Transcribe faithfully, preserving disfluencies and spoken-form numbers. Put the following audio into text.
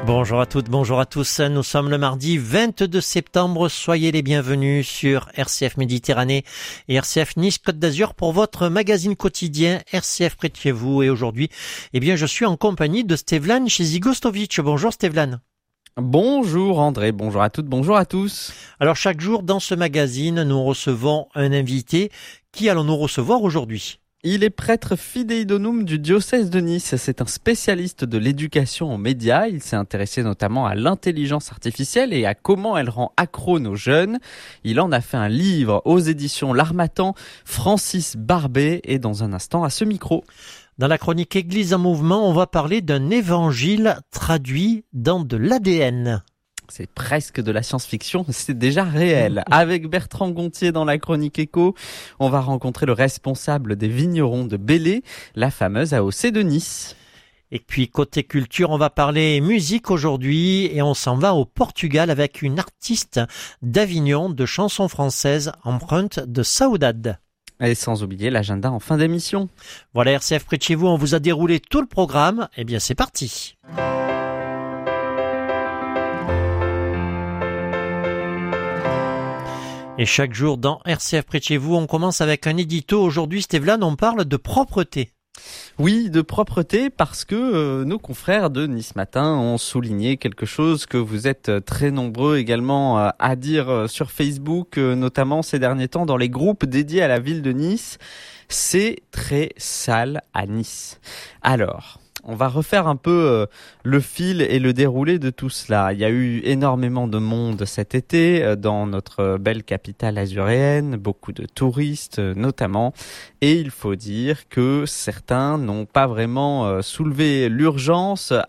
Bonjour à toutes, bonjour à tous. Nous sommes le mardi vingt-deux septembre. Soyez les bienvenus sur R C F Méditerranée et R C F Nice Côte d'Azur pour votre magazine quotidien R C F près de chez vous. Et aujourd'hui, eh bien, je suis en compagnie de Stevlan Chezigostovic. Bonjour Stevlan. Bonjour André, bonjour à toutes, bonjour à tous. Alors chaque jour dans ce magazine, nous recevons un invité. Qui allons-nous recevoir aujourd'hui ? Il est prêtre fidei donum du diocèse de Nice. C'est un spécialiste de l'éducation en médias. Il s'est intéressé notamment à l'intelligence artificielle et à comment elle rend accro nos jeunes. Il en a fait un livre aux éditions L'Harmattan. Francis Barbet est dans un instant à ce micro. Dans la chronique Église en mouvement, on va parler d'un évangile traduit dans de l'A D N. C'est presque de la science-fiction, c'est déjà réel. Avec Bertrand Gontier dans la chronique éco, on va rencontrer le responsable des vignerons de Belley, la fameuse A O C de Nice. Et puis côté culture, on va parler musique aujourd'hui et on s'en va au Portugal avec une artiste d'Avignon de chansons françaises empreinte de saudade. Et sans oublier l'agenda en fin d'émission. Voilà, R C F près de chez vous, on vous a déroulé tout le programme. Eh bien, c'est parti. Et chaque jour dans R C F près de chez vous, on commence avec un édito. Aujourd'hui, Stevlan, on parle de propreté. Oui, de propreté parce que euh, nos confrères de Nice Matin ont souligné quelque chose que vous êtes très nombreux également euh, à dire euh, sur Facebook, euh, notamment ces derniers temps dans les groupes dédiés à la ville de Nice. C'est très sale à Nice. Alors, on va refaire un peu euh, le fil et le déroulé de tout cela. Il y a eu énormément de monde cet été euh, dans notre belle capitale azuréenne, beaucoup de touristes euh, notamment. Et il faut dire que certains n'ont pas vraiment euh, soulevé l'urgence